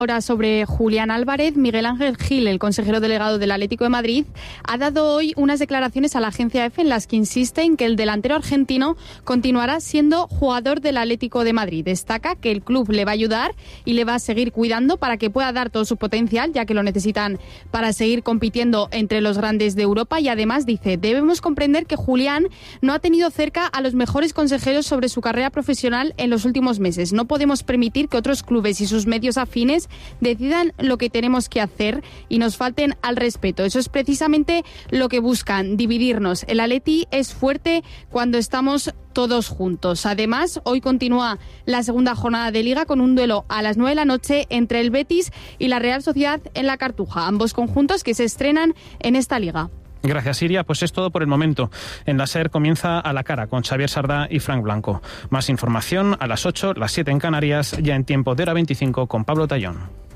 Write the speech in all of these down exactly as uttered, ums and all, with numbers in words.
Ahora sobre Julián Álvarez, Miguel Ángel Gil, el consejero delegado del Atlético de Madrid, ha dado hoy unas declaraciones a la agencia EFE en las que insiste en que el delantero argentino continuará siendo jugador del Atlético de Madrid. Destaca que el club le va a ayudar y le va a seguir cuidando para que pueda dar todo su potencial, ya que lo necesitan para seguir compitiendo entre los grandes de Europa. Y además dice, debemos comprender que Julián no ha tenido cerca a los mejores consejeros sobre su carrera profesional en los últimos meses. No podemos permitir que otros clubes y sus medios afines decidan lo que tenemos que hacer y nos falten al respeto. Eso es precisamente lo que buscan, dividirnos. El Atleti es fuerte cuando estamos todos juntos. Además, hoy continúa la segunda jornada de Liga con un duelo a las nueve de la noche entre el Betis y la Real Sociedad en la Cartuja. Ambos conjuntos que se estrenan en esta Liga. Gracias, Siria. Pues es todo por el momento. En la SER comienza A la Cara con Xavier Sardá y Frank Blanco. Más información a las ocho, las siete en Canarias, ya en tiempo de hora veinticinco con Pablo Tallón.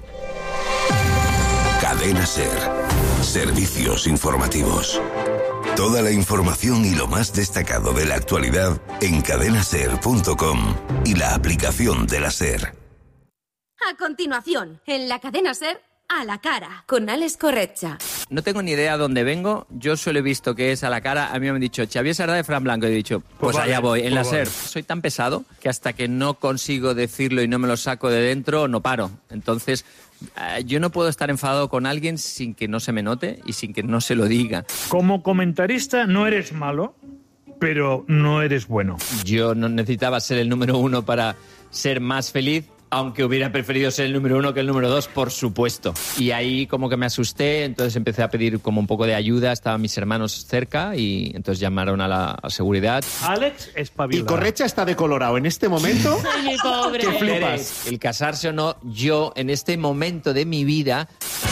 Cadena SER. Servicios informativos. Toda la información y lo más destacado de la actualidad en cadena ser punto com y la aplicación de la SER. A continuación, en la cadena SER, A la Cara, con Alex Corretja. No tengo ni idea dónde vengo, yo solo he visto que es A la Cara, a mí me han dicho Xavier Sardá de Fran Blanco, y he dicho, pues, pues allá vale, voy, en pues la vale. SER. Soy tan pesado que hasta que no consigo decirlo y no me lo saco de dentro, no paro. Entonces, eh, yo no puedo estar enfadado con alguien sin que no se me note y sin que no se lo diga. Como comentarista no eres malo, pero no eres bueno. Yo no necesitaba ser el número uno para ser más feliz, aunque hubiera preferido ser el número uno que el número dos, por supuesto. Y ahí como que me asusté, entonces empecé a pedir como un poco de ayuda, estaban mis hermanos cerca y entonces llamaron a la a seguridad. Alex espabila. Y Corretja está decolorado en este momento. Ay, mi pobre. Que flipas. El casarse o no, yo en este momento de mi vida...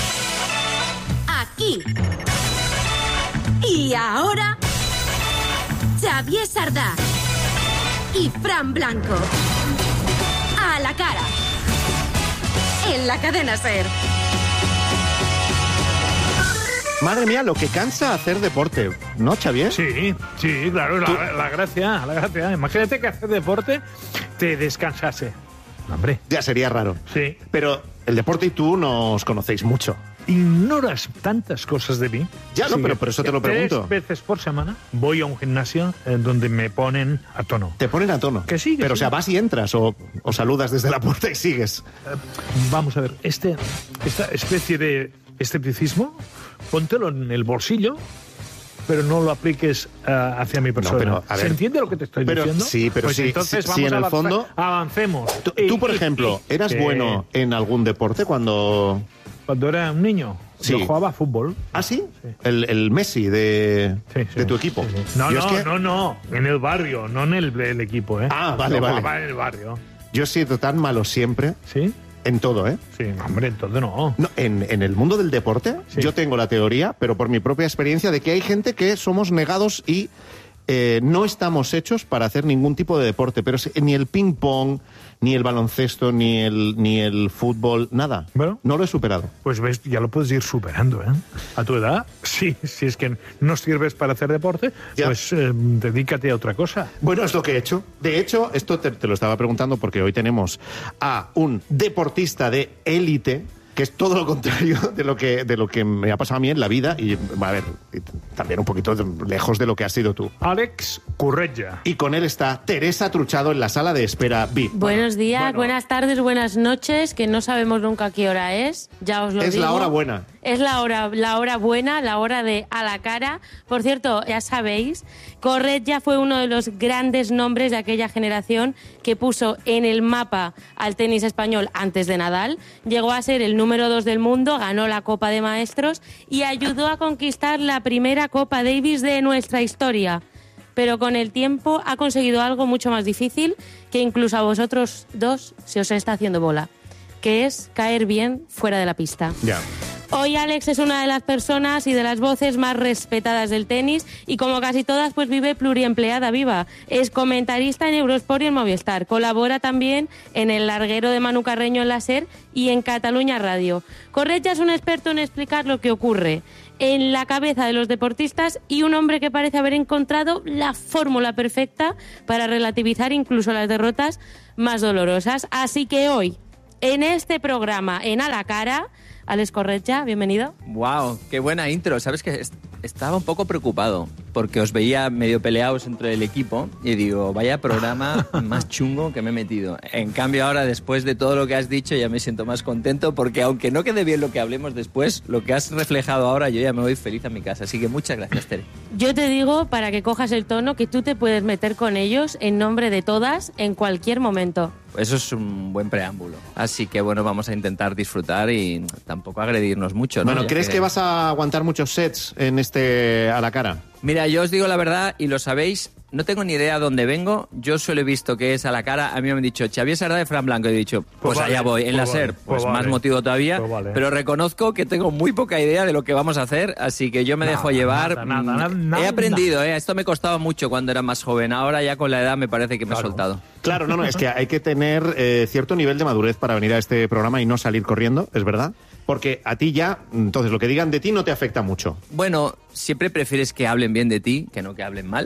Aquí. Y ahora, Xavier Sardá y Fran Blanco. A la Cara. En la cadena SER. Madre mía, lo que cansa hacer deporte, ¿no, Xavier? Sí, sí, claro, la, la gracia, la gracia. Imagínate que hacer deporte te descansase. Hombre. Ya sería raro. Sí. Pero el deporte y tú nos conocéis mucho. ¿Ignoras tantas cosas de mí? Ya, no, Sí, pero por eso te lo pregunto. Tres veces por semana voy a un gimnasio en donde me ponen a tono. Te ponen a tono. Que sí, que Pero, sí. o sea, vas y entras o, o saludas desde la puerta y sigues. Eh, vamos a ver, este, esta especie de escepticismo, póntelo en el bolsillo, pero no lo apliques uh, hacia mi persona. No, pero, a ver, ¿Se entiende lo que te estoy pero, diciendo? sí, pero pues sí, entonces sí, vamos sí, en a el avanzar, fondo- avancemos. Tú, Y- tú, por y- ejemplo, y- ¿eras que bueno en algún deporte cuando...? Cuando era un niño, Sí. yo jugaba a fútbol. ¿Ah, sí? Sí. El, el Messi de, Sí, sí. de tu equipo. Sí, sí. No, Yo no, es que- no, no, en el barrio, no en el, el equipo, ¿eh? Ah, vale, Yo vale. jugaba en el barrio. Yo he sido tan malo siempre, ¿Sí? en todo, ¿eh? Sí, hombre, entonces no. No, en, en el mundo del deporte, Sí. yo tengo la teoría, pero por mi propia experiencia, de que hay gente que somos negados y eh, no estamos hechos para hacer ningún tipo de deporte. Pero si- ni el ping-pong, ni el baloncesto, ni el, ni el fútbol, nada. Bueno. No lo he superado. Pues ves, ya lo puedes ir superando, ¿eh? A tu edad, sí, si es que no sirves para hacer deporte, Ya. pues eh, dedícate a otra cosa. Bueno, es lo que he hecho. De hecho, esto te, te lo estaba preguntando porque hoy tenemos a un deportista de élite, que es todo lo contrario de lo que de lo que me ha pasado a mí en la vida y, a ver, y también un poquito de- lejos de lo que has sido tú. Alex Corretja. Y con él está Teresa Truchado en la sala de espera V I P. Buenos días, bueno. buenas tardes, buenas noches, que no sabemos nunca qué hora es, ya os lo Es digo. la hora buena. Es la hora, la hora buena, la hora de A la Cara. Por cierto, ya sabéis, Corretja fue uno de los grandes nombres de aquella generación que puso en el mapa al tenis español antes de Nadal. Llegó a ser el número dos del mundo, ganó la Copa de Maestros y ayudó a conquistar la primera Copa Davis de nuestra historia. Pero con el tiempo ha conseguido algo mucho más difícil que incluso a vosotros dos se os está haciendo bola, que es caer bien fuera de la pista. Ya. Hoy Alex es una de las personas y de las voces más respetadas del tenis y como casi todas pues vive pluriempleada viva. Es comentarista en Eurosport y en Movistar. Colabora también en El Larguero de Manu Carreño en la SER y en Cataluña Radio. Corretja es un experto en explicar lo que ocurre en la cabeza de los deportistas y un hombre que parece haber encontrado la fórmula perfecta para relativizar incluso las derrotas más dolorosas. Así que hoy, en este programa, en A la Cara. Alex Corretja, bienvenido. Wow, qué buena intro. Sabes que est- estaba un poco preocupado porque os veía medio peleados entre el equipo y digo, vaya programa más chungo que me he metido. En cambio ahora, después de todo lo que has dicho, ya me siento más contento porque aunque no quede bien lo que hablemos después, lo que has reflejado ahora, yo ya me voy feliz a mi casa. Así que muchas gracias, Tere. Yo te digo, para que cojas el tono, que tú te puedes meter con ellos en nombre de todas en cualquier momento. Eso es un buen preámbulo. Así que bueno, vamos a intentar disfrutar y tampoco agredirnos mucho, ¿no? Bueno, Ya ¿crees que... que vas a aguantar muchos sets en este A la Cara? Mira, yo os digo la verdad y lo sabéis, no tengo ni idea dónde vengo. Yo solo he visto que es A la Cara. A mí me han dicho Xavier Sardá y Fran Blanco. Y he dicho, pues, Pues vale, allá voy, en pues la vale, SER. pues Pues vale. más motivo todavía. Pues vale. Pero reconozco que tengo muy poca idea de lo que vamos a hacer, así que yo me Nada, dejo llevar. nada, nada, nada, Mm, nada. he aprendido, ¿eh? Esto me costaba mucho cuando era más joven. Ahora ya con la edad me parece que me Claro. he soltado. Claro, no, no, es que hay que tener eh, cierto nivel de madurez para venir a este programa y no salir corriendo, ¿es verdad? Porque a ti ya, entonces, lo que digan de ti no te afecta mucho. Bueno, siempre prefieres que hablen bien de ti que no que hablen mal,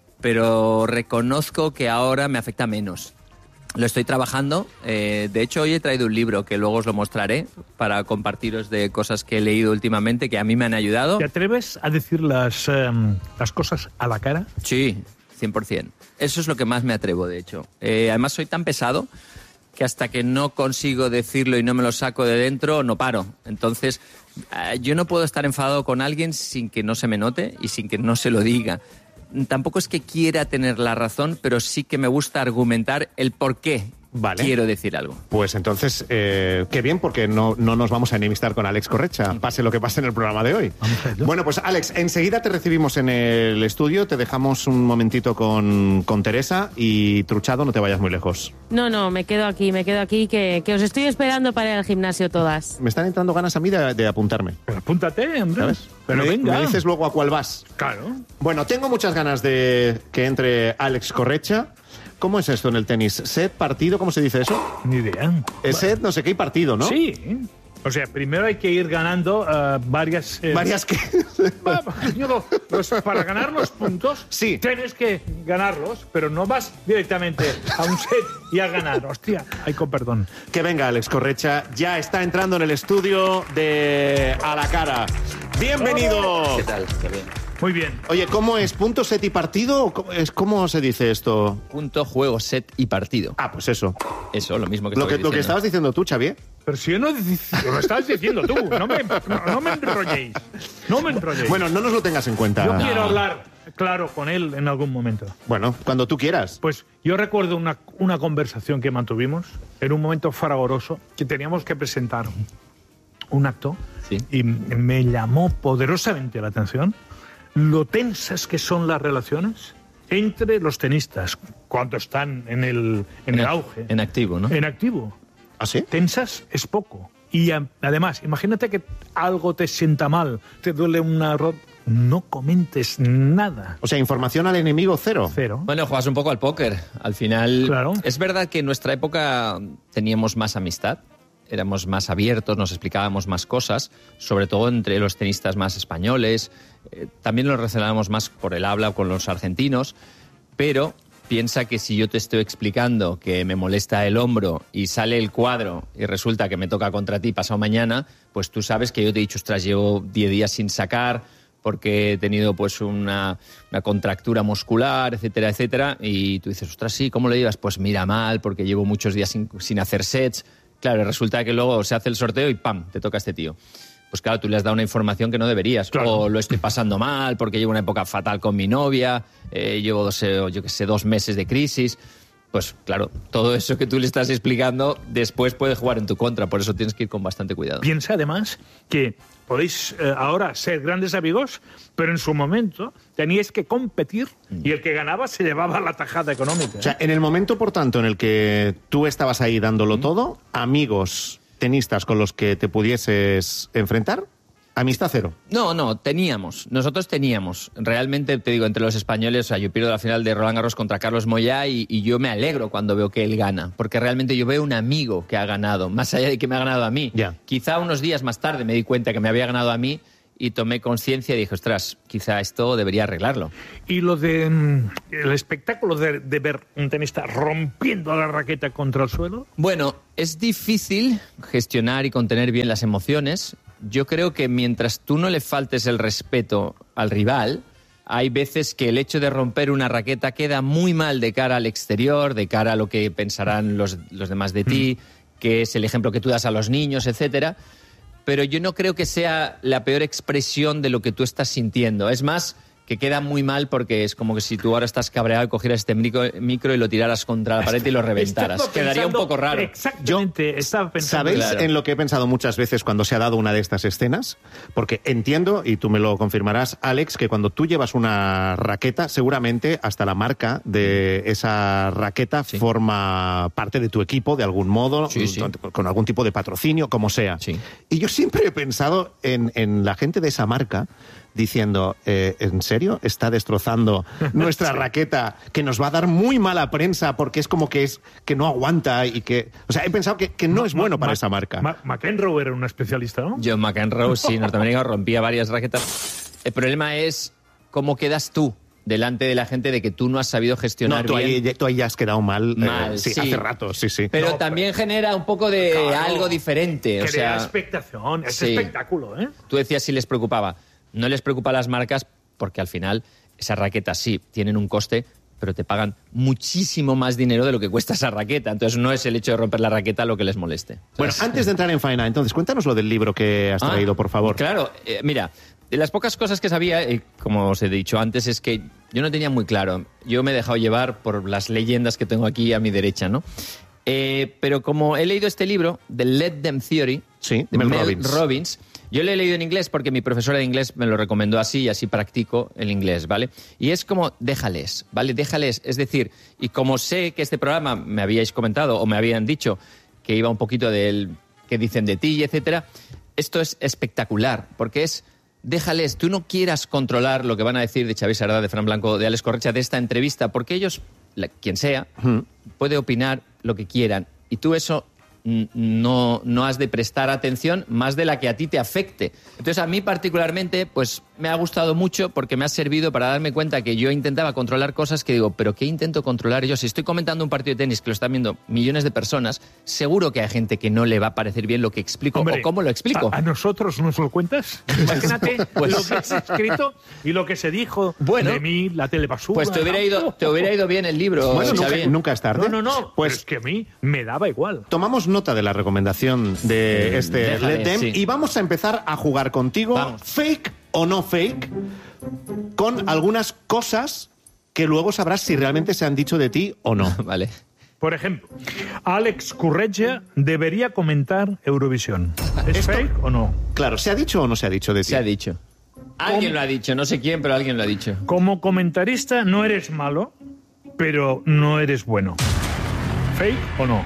pero reconozco que ahora me afecta menos. Lo estoy trabajando. Eh, de hecho, hoy he traído un libro que luego os lo mostraré para compartiros de cosas que he leído últimamente que a mí me han ayudado. ¿Te atreves a decir las, em, las cosas a la cara? Sí, cien por ciento. Eso es lo que más me atrevo, de hecho. Eh, además, soy tan pesado que hasta que no consigo decirlo y no me lo saco de dentro, no paro. Entonces, eh, yo no puedo estar enfadado con alguien sin que no se me note y sin que no se lo diga. Tampoco es que quiera tener la razón, pero sí que me gusta argumentar el por qué Vale. quiero decir algo. Pues entonces, eh, qué bien, porque no, no nos vamos a enemistar con Alex Corretja, pase lo que pase en el programa de hoy. Vamos a ello. Bueno, pues Alex, enseguida te recibimos en el estudio, te dejamos un momentito con, con Teresa y Truchado, no te vayas muy lejos. No, no, me quedo aquí, me quedo aquí, que, que os estoy esperando para ir al gimnasio todas. Me están entrando ganas a mí de, de apuntarme, Pero apúntate, hombre. ¿sabes? Pero me, venga. me dices luego a cuál vas. Claro. Bueno, tengo muchas ganas de que entre Alex Corretja. ¿Cómo es esto en el tenis? ¿Set, partido? ¿Cómo se dice eso? Ni idea. Es set, no sé qué, y partido, ¿no? Sí. O sea, primero hay que ir ganando eh, varias... eh, Varias que... Va, yo lo- los- para ganar los puntos, Sí. tienes que ganarlos, pero no vas directamente a un set y a ganar. Hostia, ay, con perdón. Que venga Alex Corretja, ya está entrando en el estudio de A la Cara. ¡Bienvenido! ¿Qué tal? Qué bien. Muy bien. Oye, ¿cómo es? ¿Punto, set y partido? ¿O cómo, es, ¿Cómo se dice esto? Punto, juego, set y partido. Ah, pues eso. Eso, lo mismo que Lo que, estabais lo que diciendo. estabas diciendo tú, Xavier. Pero si yo no dic- lo estás diciendo tú, no me, no, no me enrolléis. No me enrolléis. Bueno, no nos lo tengas en cuenta. yo quiero hablar claro con él en algún momento. Bueno, cuando tú quieras. Pues yo recuerdo una, una conversación que mantuvimos en un momento fragoroso que teníamos que presentar un, un acto Sí. y me llamó poderosamente la atención lo tensas que son las relaciones entre los tenistas cuando están en el, en el auge, En activo, ¿no? en activo. ¿Ah, sí? Tensas es poco. Y a- además, imagínate que algo te sienta mal, te duele una ro- no comentes nada. O sea, información al enemigo cero. Cero. Bueno, juegas un poco al póker. Al final, Claro. es verdad que en nuestra época teníamos más amistad, éramos más abiertos, nos explicábamos más cosas, sobre todo entre los tenistas más españoles. Eh, también nos relacionábamos más por el habla con los argentinos, pero piensa que si yo te estoy explicando que me molesta el hombro y sale el cuadro y resulta que me toca contra ti pasado mañana, pues tú sabes que yo te he dicho, ostras, llevo diez días sin sacar porque he tenido pues una, una contractura muscular, etcétera, etcétera, y tú dices, ostras, sí, ¿cómo lo llevas? Pues mira mal, porque llevo muchos días sin, sin hacer sets. Claro, resulta que luego se hace el sorteo y ¡pam!, te toca a este tío. Pues claro, tú le has dado una información que no deberías. Claro. O lo estoy pasando mal porque llevo una época fatal con mi novia, eh, llevo, dos, eh, yo qué sé, dos meses de crisis. Pues claro, todo eso que tú le estás explicando después puede jugar en tu contra, por eso tienes que ir con bastante cuidado. Piensa además que podéis eh, ahora ser grandes amigos, pero en su momento teníais que competir y el que ganaba se llevaba la tajada económica. O sea, en el momento, por tanto, en el que tú estabas ahí dándolo todo, amigos tenistas con los que te pudieses enfrentar, amistad cero. No, no, teníamos. Nosotros teníamos. Realmente, te digo, entre los españoles, o sea, yo pierdo la final de Roland Garros contra Carlos Moyá y, y yo me alegro cuando veo que él gana, porque realmente yo veo un amigo que ha ganado, más allá de que me ha ganado a mí. Ya. Quizá unos días más tarde me di cuenta que me había ganado a mí y tomé conciencia y dije, ostras, quizá esto debería arreglarlo. Y lo de mm, el espectáculo de, de ver un tenista rompiendo la raqueta contra el suelo. Bueno, es difícil gestionar y contener bien las emociones. Yo creo que mientras tú no le faltes el respeto al rival, hay veces que el hecho de romper una raqueta queda muy mal de cara al exterior, de cara a lo que pensarán los, los demás de ti, mm. que es el ejemplo que tú das a los niños, etcétera. Pero yo no creo que sea la peor expresión de lo que tú estás sintiendo. Es más, que queda muy mal porque es como que si tú ahora estás cabreado y cogieras este micro, micro y lo tiraras contra la pared y lo reventaras. Quedaría un poco raro. Exactamente, Yo, estaba pensando. ¿Sabéis claro. en lo que he pensado muchas veces cuando se ha dado una de estas escenas? Porque entiendo, y tú me lo confirmarás, Alex, que cuando tú llevas una raqueta, seguramente hasta la marca de esa raqueta sí. forma parte de tu equipo de algún modo, sí, sí. Con, con algún tipo de patrocinio, como sea. Sí. Y yo siempre he pensado en, en la gente de esa marca diciendo, eh, ¿en serio? ¿Está destrozando nuestra sí. raqueta que nos va a dar muy mala prensa porque es como que es que no aguanta y que... O sea, he pensado que, que no Ma- es bueno Ma- para Ma- esa marca. Ma- McEnroe era un especialista, ¿no? John McEnroe, sí, norteamericano, rompía varias raquetas. El problema es cómo quedas tú delante de la gente de que tú no has sabido gestionar no, tú bien. Ahí, tú ahí has quedado mal. Mal, eh, sí, sí. hace rato, sí, sí. Pero no, también pero... genera un poco de claro, algo diferente. Crea o sea, expectación, es sí. espectáculo, ¿eh? Tú decías si les preocupaba. No les preocupa a las marcas porque al final esas raquetas sí tienen un coste, pero te pagan muchísimo más dinero de lo que cuesta esa raqueta. Entonces no es el hecho de romper la raqueta lo que les moleste. Bueno, ¿sabes? antes de entrar en faena, entonces cuéntanos lo del libro que has traído, ah, por favor. Claro, eh, mira, de las pocas cosas que sabía, eh, como os he dicho antes, es que yo no tenía muy claro. Yo me he dejado llevar por las leyendas que tengo aquí a mi derecha, ¿no? Eh, pero como he leído este libro, The Let Them Theory, sí, de Mel Mel Robbins. Robbins, yo lo he leído en inglés porque mi profesora de inglés me lo recomendó así y así practico el inglés, ¿vale? Y es como, déjales, ¿vale? Déjales, es decir, y como sé que este programa me habíais comentado o me habían dicho que iba un poquito del que dicen de ti, etcétera, esto es espectacular porque es, déjales, tú no quieras controlar lo que van a decir de Xavier Sardá, de Fran Blanco, de Alex Correcha, de esta entrevista, porque ellos, la, quien sea, uh-huh. puede opinar lo que quieran y tú eso... No, no has de prestar atención más de la que a ti te afecte. Entonces, a mí particularmente, pues me ha gustado mucho porque me ha servido para darme cuenta que yo intentaba controlar cosas que digo, ¿pero qué intento controlar yo? Si estoy comentando un partido de tenis que lo están viendo millones de personas, seguro que hay gente que no le va a parecer bien lo que explico. Hombre, o cómo lo explico. ¿A, a nosotros nos lo cuentas? Imagínate pues, lo que has escrito y lo que se dijo bueno, de mí, la telebasura. Pues te hubiera ido, te hubiera ido bien el libro, bueno, nunca, nunca es tarde. No, no, no, pues es que a mí me daba igual. Tomamos nota de la recomendación de este Déjale, Let Them sí. y vamos a empezar a jugar contigo, vamos. fake o no fake, con algunas cosas que luego sabrás si realmente se han dicho de ti o no. Vale. Por ejemplo, Alex Correia debería comentar Eurovisión. ¿Es Esto, fake o no? Claro, ¿se ha dicho o no se ha dicho de ti? Se ha dicho. Alguien ¿Cómo? lo ha dicho, no sé quién, pero alguien lo ha dicho. Como comentarista no eres malo, pero no eres bueno. ¿Fake o no?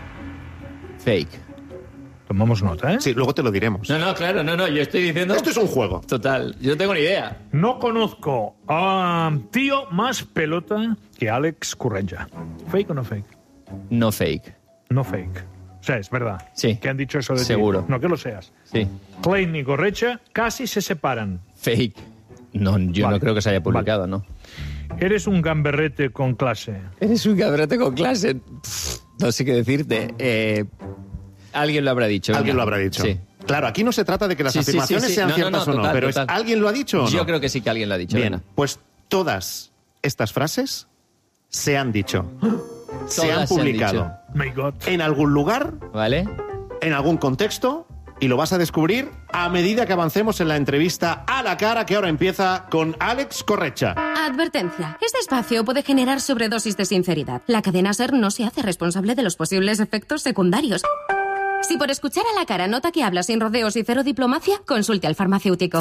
Fake. Tomamos nota, ¿eh? Sí, luego te lo diremos. No, no, claro, no, no, yo estoy diciendo... Esto es un juego. Total, yo no tengo ni idea. No conozco a un tío más pelota que Alex Correia. ¿Fake o no fake? No fake. No fake. O sea, es verdad. Sí. Que han dicho eso de ti. Seguro. No que lo seas. Sí. Klein y Correia casi se separan. Fake. No, yo Vale. no creo que se haya publicado, Vale. ¿no? Eres un gamberrete con clase. Eres un cabrete con clase. Pff, no sé qué decirte. Eh, alguien lo habrá dicho. Alguien venga. lo habrá dicho. Sí. Claro, aquí no se trata de que las Sí, sí, afirmaciones sí, sí. sean No, no, ciertas no, o no, total, pero total. es, ¿alguien lo ha dicho o no? Yo creo que sí que alguien lo ha dicho. Bien, venga. pues todas estas frases se han dicho. se Todas han se han publicado. My God. En algún lugar, ¿Vale? en algún contexto, y lo vas a descubrir a medida que avancemos en la entrevista a la cara que ahora empieza con Alex Correia. Advertencia. Este espacio puede generar sobredosis de sinceridad. La cadena SER no se hace responsable de los posibles efectos secundarios. Si por escuchar a la cara nota que habla sin rodeos y cero diplomacia, consulte al farmacéutico.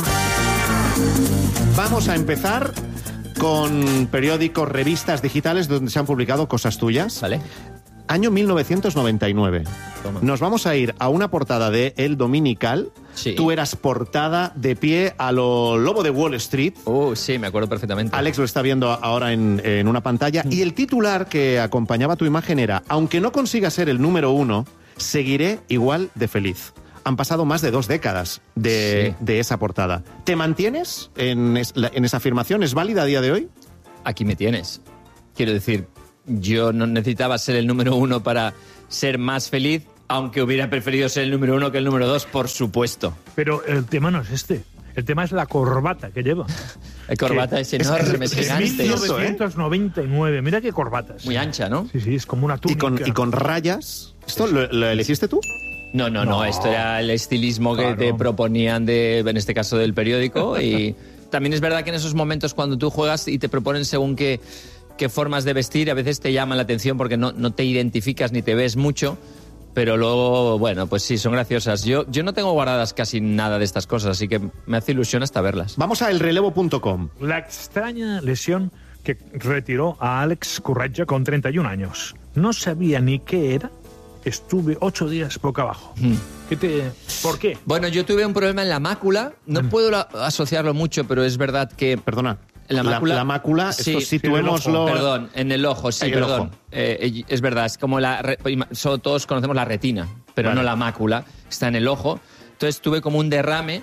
Vamos a empezar con periódicos, revistas digitales donde se han publicado cosas tuyas. ¿Vale? Año mil novecientos noventa y nueve. Toma. Nos vamos a ir a una portada de El Dominical. Sí. Tú eras portada de pie a lo Lobo de Wall Street. Uh, sí, me acuerdo perfectamente. Alex lo está viendo ahora en, en una pantalla. Y el titular que acompañaba tu imagen era: aunque no consiga ser el número uno, seguiré igual de feliz. han pasado más de dos décadas de, Sí. de esa portada. ¿Te mantienes en, es- la- en esa afirmación? ¿Es válida a día de hoy? Aquí me tienes. Quiero decir, yo no necesitaba ser el número uno para ser más feliz, aunque hubiera preferido ser el número uno que el número dos, por supuesto. Pero el tema no es este. El tema es la corbata que lleva. La corbata Que- es enorme, es, es gigante. mil novecientos mil novecientos noventa y nueve. Mira qué corbatas. Muy ancha, ¿no? Sí, sí, es como una Y túnica. con, y con rayas. ¿Esto lo, lo elegiste tú? No, no, no, No. esto era el estilismo que Claro. te proponían, de, en este caso del periódico. Y también es verdad que en esos momentos cuando tú juegas y te proponen según qué, qué formas de vestir, a veces te llaman la atención porque no, no te identificas ni te ves mucho. Pero luego, bueno, pues sí, son graciosas. Yo, yo no tengo guardadas casi nada de estas cosas, así que me hace ilusión hasta verlas. Vamos a el relevo punto com. La extraña lesión que retiró a Àlex Corretja con treinta y un años. No sabía ni qué era. Estuve ocho días boca abajo. Hmm. ¿Qué te... ¿Por qué? Bueno, yo tuve un problema en la mácula. No puedo la- asociarlo mucho, pero es verdad que... Perdona. La mácula, La, mácula, sí, esto situémoslo. Perdón, en el ojo, sí, En el perdón. ojo. Eh, es verdad, es como la. re- solo todos conocemos la retina, pero Vale. no la mácula, está en el ojo. Entonces tuve como un derrame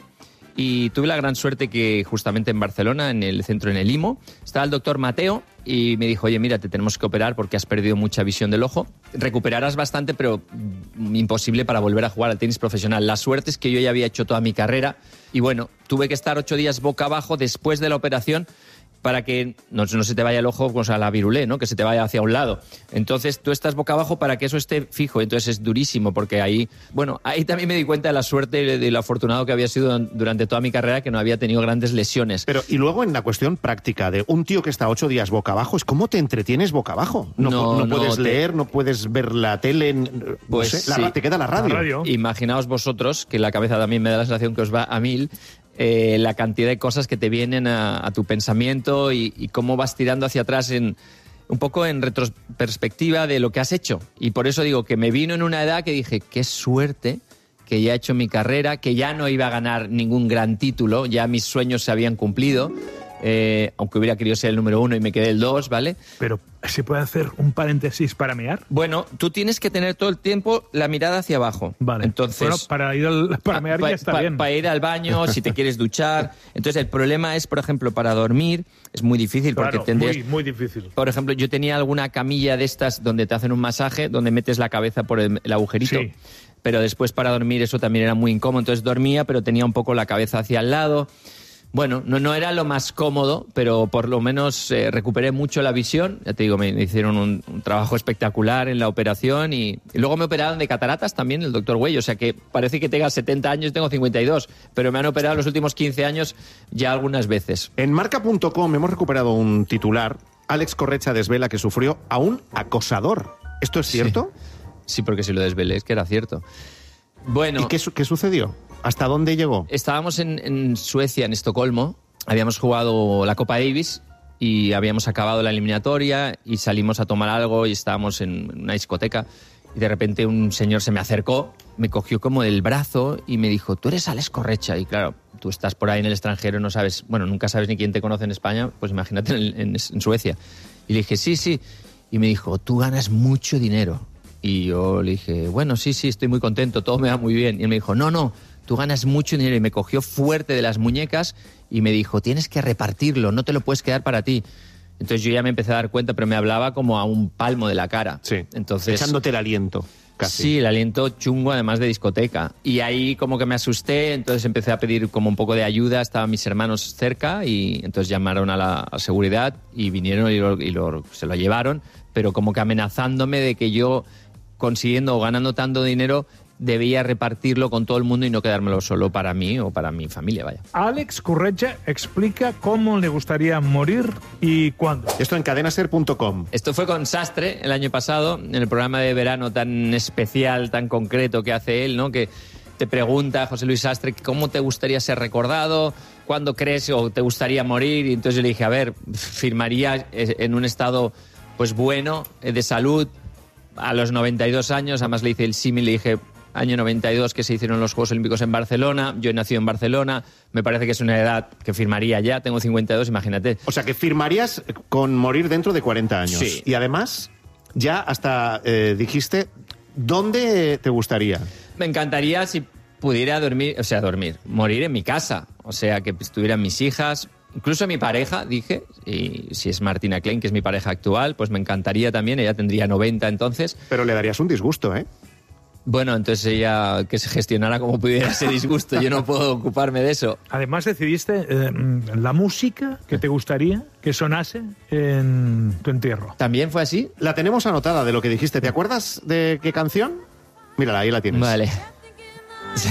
y tuve la gran suerte que justamente en Barcelona, en el centro, en el I M O, estaba el doctor Mateo y me dijo: oye, mira, te tenemos que operar porque has perdido mucha visión del ojo. Recuperarás bastante, pero mm, imposible para volver a jugar al tenis profesional. La suerte es que yo ya había hecho toda mi carrera y bueno, tuve que estar ocho días boca abajo después de la operación para que no, no se te vaya el ojo, o sea, la virulé, ¿no? Que se te vaya hacia un lado. Entonces tú estás boca abajo para que eso esté fijo. Entonces es durísimo porque ahí, bueno, ahí también me di cuenta de la suerte y de lo afortunado que había sido durante toda mi carrera, que no había tenido grandes lesiones. Pero, y luego en la cuestión práctica de un tío que está ocho días boca abajo, es cómo te entretienes boca abajo. No, No, no no, puedes te- leer, no puedes ver la tele, n- no Pues sé, la sí. ra- te queda la radio. La radio. Imaginaos vosotros, que la cabeza también me da la sensación que os va a mil, eh, la cantidad de cosas que te vienen a, a tu pensamiento y, y cómo vas tirando hacia atrás en un poco en retrospectiva de lo que has hecho. Y por eso digo que me vino en una edad que dije, qué suerte que ya he hecho mi carrera, que ya no iba a ganar ningún gran título, ya mis sueños se habían cumplido, eh, aunque hubiera querido ser el número uno y me quedé el dos, ¿vale? Pero, ¿se puede hacer un paréntesis para mear? Bueno, tú tienes que tener todo el tiempo la mirada hacia abajo. Vale. Entonces, Bueno, para ir al, para mear ya está bien. Para ir al baño, si te quieres duchar. Entonces, el problema es, por ejemplo, para dormir, es muy difícil porque Claro, tendrías... muy, muy difícil. Por ejemplo, yo tenía alguna camilla de estas donde te hacen un masaje, donde metes la cabeza por el, el agujerito. Sí. Pero después para dormir eso también era muy incómodo. Entonces dormía, pero tenía un poco la cabeza hacia el lado. Bueno, no, no era lo más cómodo, pero por lo menos eh, recuperé mucho la visión. Ya te digo, me hicieron un, un trabajo espectacular en la operación y, y luego me operaron de cataratas también el doctor Güell. O sea que parece que tenga setenta años, tengo cincuenta y dos, pero me han operado los últimos quince años ya algunas veces. En marca punto com hemos recuperado un titular. Àlex Corretja desvela que sufrió a un acosador. ¿Esto es cierto? Sí, porque si lo desvelé es que era cierto. Bueno, ¿Y qué, su- qué sucedió? ¿Hasta dónde llegó? estábamos en, en Suecia, en Estocolmo, habíamos jugado la Copa Davis y habíamos acabado la eliminatoria y salimos a tomar algo y estábamos en una discoteca y de repente un señor se me acercó, me cogió como del brazo y me dijo, tú eres Àlex Corretja. Y claro, tú estás por ahí en el extranjero, no sabes, bueno, nunca sabes ni quién te conoce en España, pues imagínate en, en- en Suecia. Y le dije, sí, sí. Y me dijo, tú ganas mucho dinero. Y yo le dije, bueno, sí, sí, estoy muy contento, todo me va muy bien. Y él me dijo, no, no, tú ganas mucho dinero. Y me cogió fuerte de las muñecas y me dijo, tienes que repartirlo, no te lo puedes quedar para ti. Entonces yo ya me empecé a dar cuenta, pero me hablaba como a un palmo de la cara. Sí. Entonces, Echándote el aliento, casi. sí, el aliento chungo además de discoteca. Y ahí como que me asusté, entonces empecé a pedir como un poco de ayuda, estaban mis hermanos cerca y entonces llamaron a la a seguridad y vinieron y, lo- y lo- se lo llevaron, pero como que amenazándome de que yo consiguiendo o ganando tanto dinero debía repartirlo con todo el mundo y no quedármelo solo para mí o para mi familia, vaya. Àlex Corretja explica cómo le gustaría morir y cuándo. Esto en cadena ser punto com. Esto fue con Sastre el año pasado, en el programa de verano tan especial, tan concreto que hace él, ¿no? Que te pregunta, José Luis Sastre, ¿cómo te gustaría ser recordado? ¿Cuándo crees o te gustaría morir? Y entonces yo le dije, a ver, firmaría en un estado pues bueno, de salud, a los noventa y dos años. Además le hice el símil, le dije, año noventa y dos que se hicieron los Juegos Olímpicos en Barcelona, yo he nacido en Barcelona, me parece que es una edad que firmaría ya, tengo cincuenta y dos, imagínate. O sea, que firmarías con morir dentro de cuarenta años. Sí. Y además, ya hasta eh, dijiste, ¿dónde te gustaría? Me encantaría si pudiera dormir, o sea, dormir, morir en mi casa. O sea, que estuvieran mis hijas, incluso mi pareja, dije, y si es Martina Klein, que es mi pareja actual, pues me encantaría también, ella tendría noventa entonces. Pero le darías un disgusto, ¿eh? Bueno, entonces ella que se gestionara como pudiera ese disgusto, yo no puedo ocuparme de eso. Además decidiste eh, la música que te gustaría que sonase en tu entierro. ¿También fue así? La tenemos anotada de lo que dijiste. ¿Te acuerdas de qué canción? Mírala, ahí la tienes. Vale. Sí.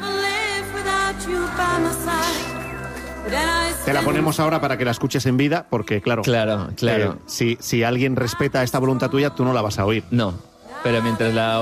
Te la ponemos ahora para que la escuches en vida, porque claro, Claro, claro. eh, si, si alguien respeta esta voluntad tuya, tú no la vas a oír. No, pero mientras la